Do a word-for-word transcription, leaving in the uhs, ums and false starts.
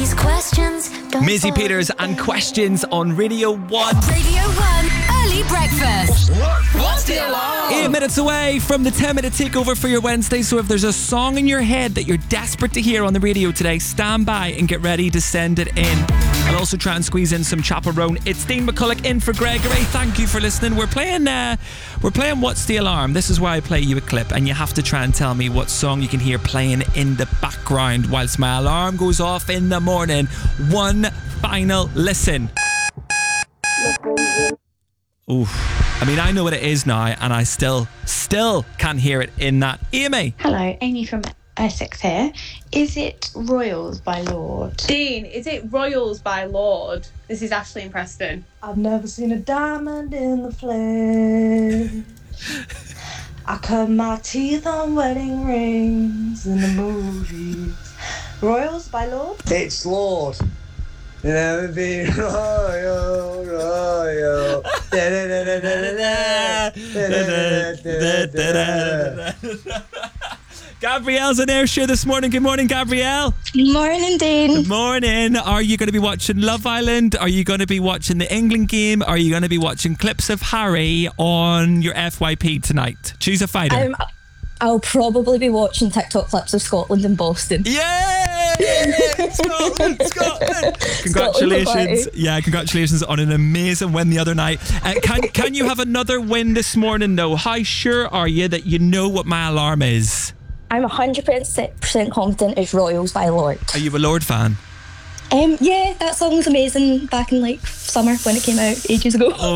these questions. Don't Maisie fall Peters in and bed. Questions on Radio one. Radio one, early breakfast. What's the alarm? Eight minutes away from the ten minute takeover for your Wednesday. So if there's a song in your head that you're desperate to hear on the radio today, stand by and get ready to send it in. I'll also try and squeeze in some Chaperone. It's Dean McCulloch in for Gregory. Thank you for listening. We're playing uh, we're playing What's the Alarm? This is where I play you a clip and you have to try and tell me what song you can hear playing in the background whilst my alarm goes off in the morning. One final listen. Oof. I mean, I know what it is now and I still, still can't hear it in that. Amy. Hello, Amy from Essex here. Is it Royals by Lord? Dean, is it Royals by Lord? This is Ashley and Preston. I've never seen a diamond in the flesh. I cut my teeth on wedding rings in the movies. Royals by Lord? It's Lord. Never be royal, royal. Gabrielle's on Ayrshire this morning. Good morning, Gabrielle. Morning, Dean. Good morning. Are you going to be watching Love Island? Are you going to be watching the England game? Are you going to be watching clips of Harry on your F Y P tonight? Choose a fighter. Um, I'll probably be watching TikTok clips of Scotland and Boston. Yay! Scotland, Scotland. Congratulations. Yeah, congratulations on an amazing win the other night. Uh, can, can you have another win this morning, though? How sure are you that you know what my alarm is? I'm one hundred percent confident it's Royals by Lord. Are you a Lord fan? Um, yeah, that song was amazing back in like summer when it came out ages ago. Oh.